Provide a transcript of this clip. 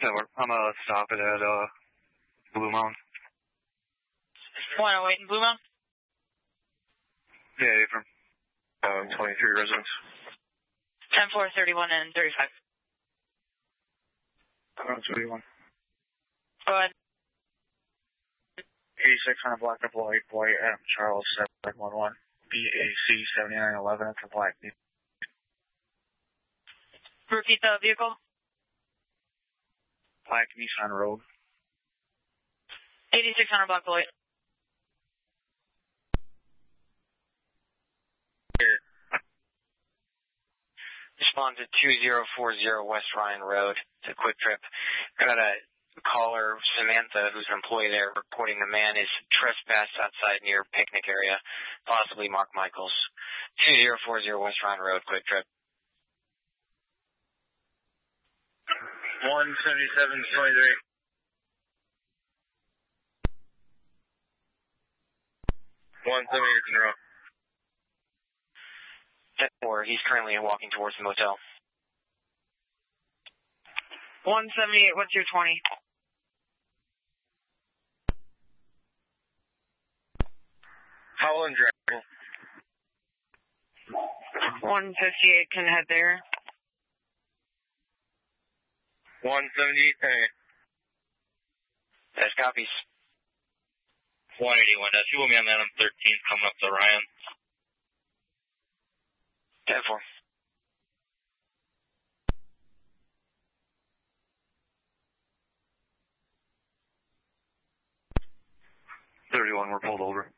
I'm gonna stop it at Blue Mountain. 108 in Blue Mountain? Yeah, from 23 residents. 10-4, 31 and 35. 31. Go ahead. 8600 Black and White, Adam Charles 711, BAC 7911 at the Black. Repeat the vehicle. Black Nissan Road. 8600 Black White. Respond to 2040 West Ryan Road. It's a quick trip. Got a caller, Samantha, who's an employee there, reporting the man is trespassed outside near picnic area, possibly Mark Michaels. 2040 West Ryan Road, quick trip. 17723. 178 in a row. 10-4, he's currently walking towards the motel. 178, what's your 20? Howland Dragon. 158 can head there. 178, That's copies. 181, he will be on that on 13th coming up to Ryan. 10-4. 31, we're pulled over.